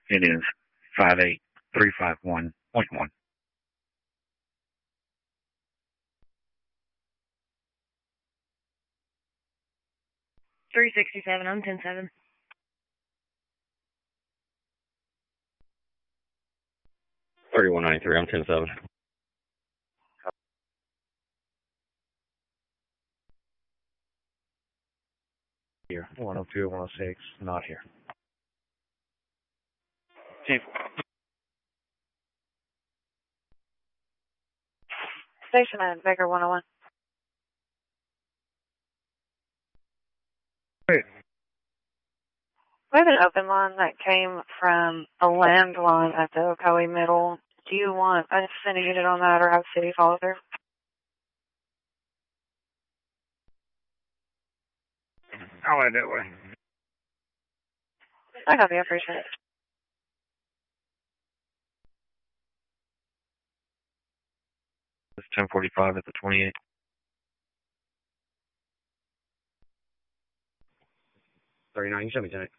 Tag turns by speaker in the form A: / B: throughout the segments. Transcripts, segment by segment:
A: It is 58351.1.
B: 367. I'm 10-7.
C: 3193. I'm 10-7.
D: Here. 102, 106. Not here.
A: Chief.
E: Station at Baker 101.
A: Hey.
E: We have an open line that came from a landline at the Ocoee Middle. Do you want us to send a unit on that or have city follow through?
A: I'll add that way.
E: I copy. I appreciate it.
D: It's 1045 at the 28. You should be tonight.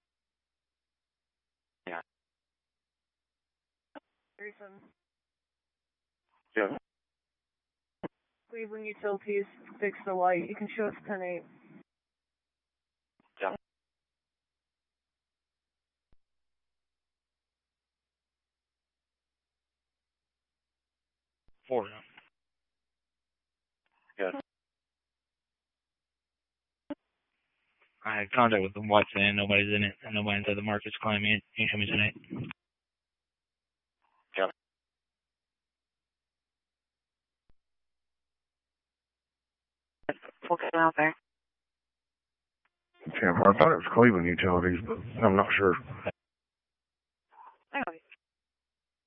A: Yeah.
B: 37.
A: Yeah.
B: Cleveland Utilities, fix the light. You can show us 10-8.
A: Yeah. Four. Yes.
F: I had contact with the white saying nobody's in it, and nobody inside the market's claiming it. Can you show me tonight?
A: Yeah.
E: We'll get out there.
A: Yeah, I thought it was Cleveland Utilities, but I'm not sure.